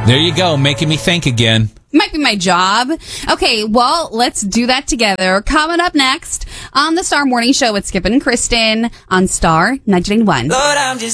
There you go, making me think again. Might be my job. Okay, well, let's do that together. Coming up next on the Star Morning Show with Skip and Kristen on Star 99.1. Lord, I'm just